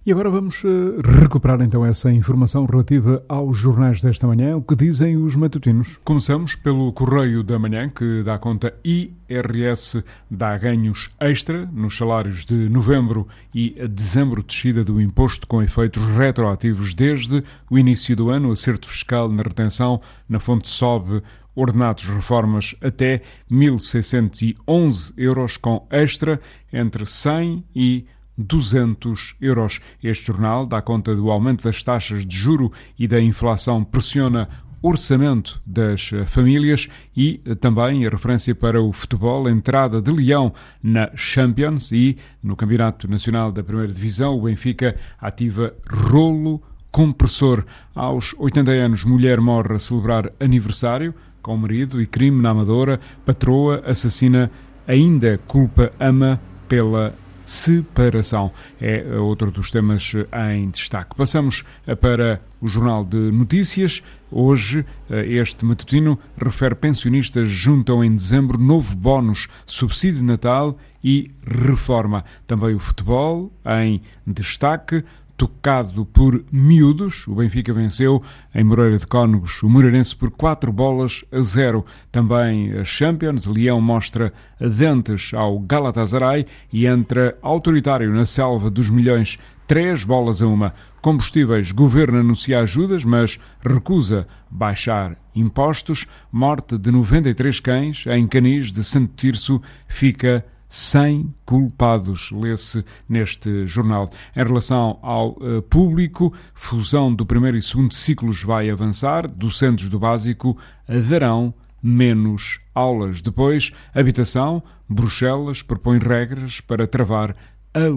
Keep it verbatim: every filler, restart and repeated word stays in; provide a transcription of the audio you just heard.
E agora vamos uh, recuperar então essa informação relativa aos jornais desta manhã, o que dizem os matutinos. Começamos pelo Correio da Manhã, que dá conta I R S dá ganhos extra nos salários de novembro e dezembro, descida do imposto com efeitos retroativos desde o início do ano, acerto fiscal na retenção, na fonte sobe ordenados reformas até mil seiscentos e onze euros com extra entre cem e duzentos euros. Este jornal dá conta do aumento das taxas de juro e da inflação pressiona o orçamento das famílias e também a referência para o futebol, a entrada de Leão na Champions e no Campeonato Nacional da Primeira Divisão, o Benfica ativa rolo compressor. Aos oitenta anos, mulher morre a celebrar aniversário com marido e crime na Amadora, patroa assassina ainda culpa ama pela separação. É outro dos temas em destaque. Passamos para o Jornal de Notícias. Hoje, este matutino refere pensionistas juntam em dezembro novo bónus, subsídio de Natal e reforma. Também o futebol em destaque. Tocado por miúdos, o Benfica venceu em Moreira de Cónegos o Moreirense por quatro bolas a zero. Também a Champions, Leão mostra dentes ao Galatasaray e entra autoritário na selva dos milhões, três bolas a uma. Combustíveis, governo anuncia ajudas, mas recusa baixar impostos. Morte de noventa e três cães em Canis de Santo Tirso fica sem culpados, lê-se neste jornal. Em relação ao uh, público, fusão do primeiro e segundo ciclos vai avançar, docentes do básico darão menos aulas. Depois, habitação, Bruxelas propõe regras para travar